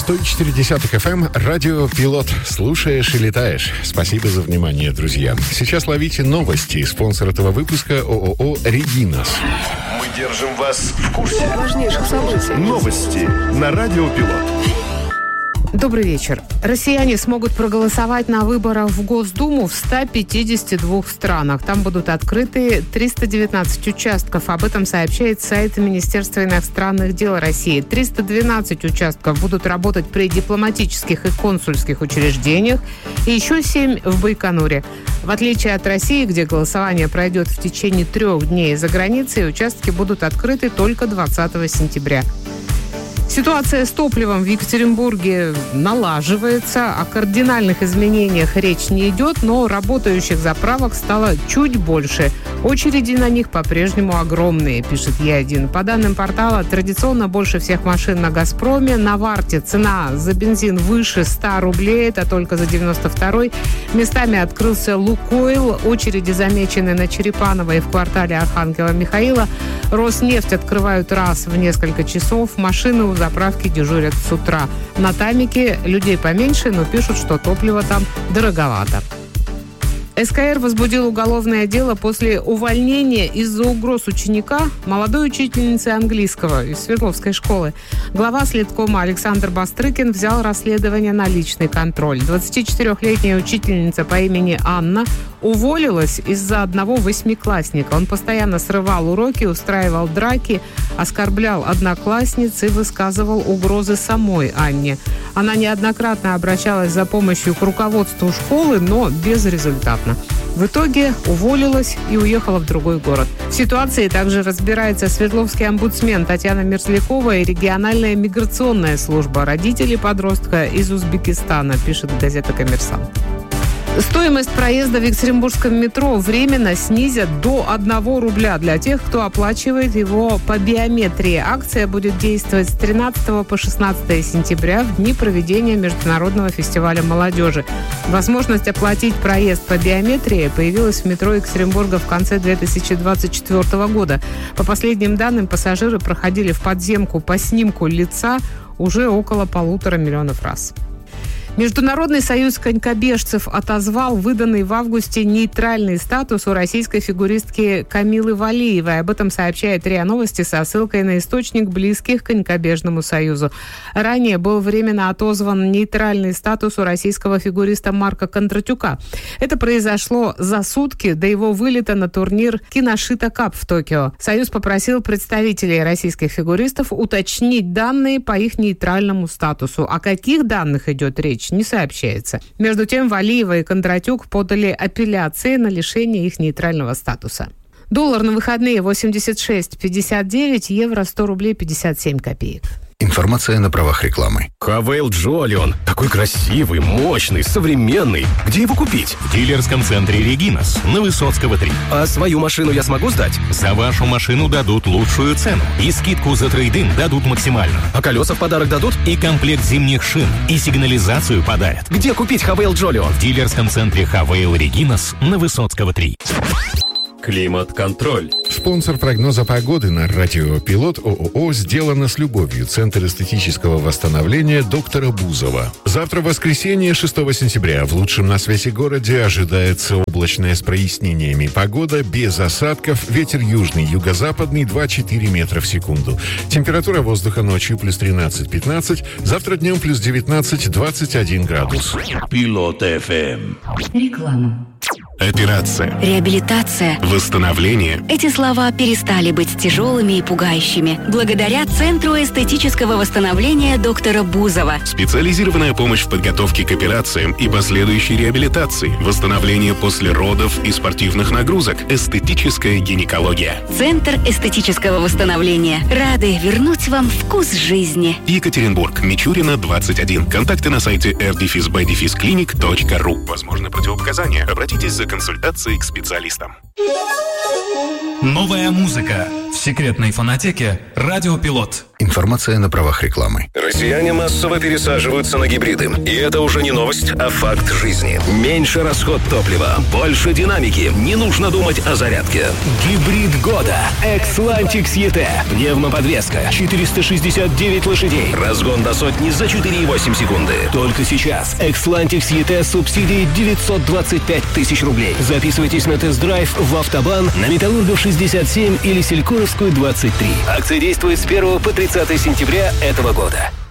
104.10 FM, радио «Пилот». Слушаешь и летаешь. Спасибо за внимание, друзья. Сейчас ловите новости. Спонсор этого выпуска ООО «Регинас». Мы держим вас в курсе важнейших событий. Новости на радио «Пилот». Добрый вечер. Россияне смогут проголосовать на выборах в Госдуму в 152 странах. Там будут открыты 319 участков. Об этом сообщает сайт Министерства иностранных дел России. 312 участков будут работать при дипломатических и консульских учреждениях. И еще 7 в Байконуре. В отличие от России, где голосование пройдет в течение 3 дней за границей, участки будут открыты только 20 сентября. Ситуация с топливом в Екатеринбурге налаживается. О кардинальных изменениях речь не идет, но работающих заправок стало чуть больше. Очереди на них по-прежнему огромные, пишет Е1. По данным портала, традиционно больше всех машин на «Газпроме». На «Варте» цена за бензин выше 100 рублей, это только за 92-й. Местами открылся «Лукойл». Очереди замечены на Черепаново и в квартале Архангела Михаила. «Роснефть» открывают раз в несколько часов. Машины у заправки дежурят с утра. На «Тамике» людей поменьше, но пишут, что топливо там дороговато. СКР возбудил уголовное дело после увольнения из-за угроз ученика, молодой учительницы английского из Свердловской школы. Глава следкома Александр Бастрыкин взял расследование на личный контроль. 24-летняя учительница по имени Анна уволилась из-за одного 8-классника. Он постоянно срывал уроки, устраивал драки, оскорблял одноклассниц и высказывал угрозы самой Анне. Она неоднократно обращалась за помощью к руководству школы, но безрезультатно. В итоге уволилась и уехала в другой город. В ситуации также разбирается Свердловский омбудсмен Татьяна Мерзлякова и региональная миграционная служба. Родители подростка из Узбекистана, пишет газета «Коммерсант». Стоимость проезда в Екатеринбургском метро временно снизят до 1 рубля для тех, кто оплачивает его по биометрии. Акция будет действовать с 13 по 16 сентября в дни проведения Международного фестиваля молодежи. Возможность оплатить проезд по биометрии появилась в метро Екатеринбурга в конце 2024 года. По последним данным, пассажиры проходили в подземку по снимку лица уже около 1,5 миллиона раз. Международный союз конькобежцев отозвал выданный в августе нейтральный статус у российской фигуристки Камилы Валиевой. Об этом сообщает РИА Новости со ссылкой на источник, близких к конькобежному союзу. Ранее был временно отозван нейтральный статус у российского фигуриста Марка Кондратюка. Это произошло за сутки до его вылета на турнир Киношита Кап в Токио. Союз попросил представителей российских фигуристов уточнить данные по их нейтральному статусу. О каких данных идет речь, не сообщается. Между тем, Валиева и Кондратюк подали апелляции на лишение их нейтрального статуса. Доллар на выходные 86,59, евро 100 рублей 57 копеек. Информация на правах рекламы. Хавейл Джолион. Такой красивый, мощный, современный. Где его купить? В дилерском центре «Регинас» на Высоцкого 3. А свою машину я смогу сдать? За вашу машину дадут лучшую цену. И скидку за трейд-ин дадут максимально. А колеса в подарок дадут? И комплект зимних шин. И сигнализацию подарят. Где купить Хавейл Джолион? В дилерском центре «Хавейл Регинас» на Высоцкого 3. Климат-контроль. Спонсор прогноза погоды на радио «Пилот» ООО «Сделано с любовью». Центр эстетического восстановления доктора Бузова. Завтра, воскресенье, 6 сентября, в лучшем на свете городе ожидается облачное с прояснениями. Погода без осадков, ветер южный, юго-западный 2-4 метра в секунду. Температура воздуха ночью плюс 13-15, завтра днем плюс 19-21 градус. Пилот ФМ. Реклама. Операция. Реабилитация. Восстановление. Эти слова перестали быть тяжелыми и пугающими благодаря Центру эстетического восстановления доктора Бузова. Специализированная помощь в подготовке к операциям и последующей реабилитации. Восстановление после родов и спортивных нагрузок. Эстетическая гинекология. Центр эстетического восстановления. Рады вернуть вам вкус жизни. Екатеринбург. Мичурина, 21. Контакты на сайте r-b-clinic.ru. Возможны противопоказания. Обратитесь за консультацией к специалистам. Новая музыка в секретной фонотеке «Радио Пилот». Информация на правах рекламы. Россияне массово пересаживаются на гибриды. И это уже не новость, а факт жизни. Меньше расход топлива, больше динамики. Не нужно думать о зарядке. Гибрид года. Xlantics ET. Пневмоподвеска. 469 лошадей. Разгон до сотни за 4,8 секунды. Только сейчас. Xlantics ET с субсидией 925 тысяч рублей. Записывайтесь на тест-драйв в Автобан на Металлургов 67 или Селькоровскую 23. Акция действует с 1 по 30 сентября этого года.